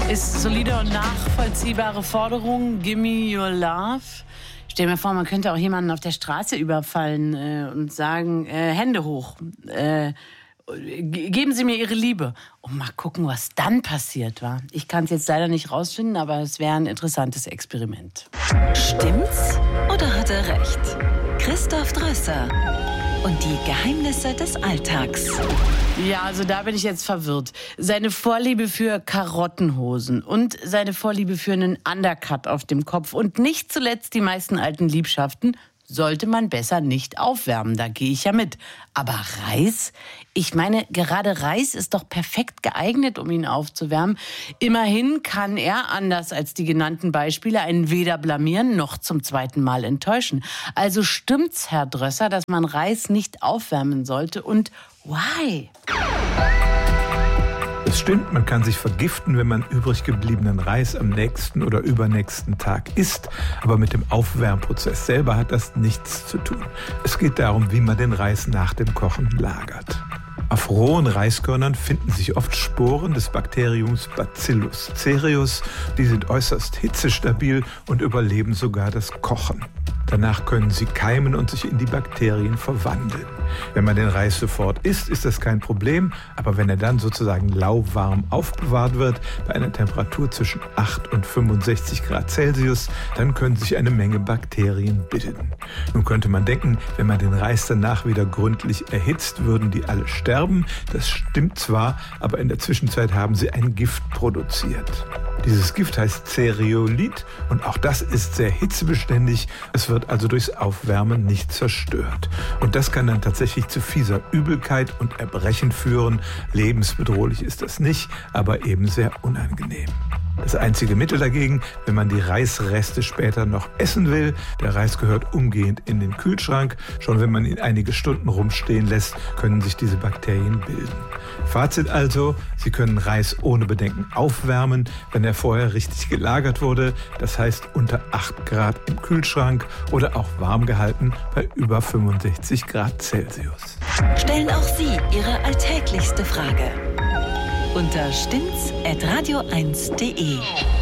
Ist solide und nachvollziehbare Forderung. Gimme your love. Stell mir vor, man könnte auch jemanden auf der Straße überfallen und sagen, Hände hoch. Geben Sie mir Ihre Liebe. Und mal gucken, was dann passiert war. Ich kann es jetzt leider nicht rausfinden, aber es wäre ein interessantes Experiment. Stimmt's oder hat er recht? Christoph Drösser und die Geheimnisse des Alltags. Ja, also da bin ich jetzt verwirrt. Seine Vorliebe für Karottenhosen und seine Vorliebe für einen Undercut auf dem Kopf und nicht zuletzt die meisten alten Liebschaften sollte man besser nicht aufwärmen. Da gehe ich ja mit. Aber Reis? Ich meine, gerade Reis ist doch perfekt geeignet, um ihn aufzuwärmen. Immerhin kann er, anders als die genannten Beispiele, einen weder blamieren noch zum zweiten Mal enttäuschen. Also stimmt's, Herr Drösser, dass man Reis nicht aufwärmen sollte? Und why? Es stimmt, man kann sich vergiften, wenn man übrig gebliebenen Reis am nächsten oder übernächsten Tag isst. Aber mit dem Aufwärmprozess selber hat das nichts zu tun. Es geht darum, wie man den Reis nach dem Kochen lagert. Auf rohen Reiskörnern finden sich oft Sporen des Bakteriums Bacillus cereus. Die sind äußerst hitzestabil und überleben sogar das Kochen. Danach können sie keimen und sich in die Bakterien verwandeln. Wenn man den Reis sofort isst, ist das kein Problem, aber wenn er dann sozusagen lauwarm aufbewahrt wird, bei einer Temperatur zwischen 8 und 65 Grad Celsius, dann können sich eine Menge Bakterien bilden. Nun könnte man denken, wenn man den Reis danach wieder gründlich erhitzt, würden die alle sterben. Das stimmt zwar, aber in der Zwischenzeit haben sie ein Gift produziert. Dieses Gift heißt Zereolit und auch das ist sehr hitzebeständig. Es wird also durchs Aufwärmen nicht zerstört. Und das kann dann tatsächlich zu fieser Übelkeit und Erbrechen führen. Lebensbedrohlich ist das nicht, aber eben sehr unangenehm. Das einzige Mittel dagegen, wenn man die Reisreste später noch essen will, der Reis gehört umgehend in den Kühlschrank. Schon wenn man ihn einige Stunden rumstehen lässt, können sich diese Bakterien bilden. Fazit also, Sie können Reis ohne Bedenken aufwärmen, wenn er vorher richtig gelagert wurde, das heißt unter 8 Grad im Kühlschrank oder auch warm gehalten bei über 65 Grad Celsius. Stellen auch Sie Ihre alltäglichste Frage unter stimmt's@radio1.de.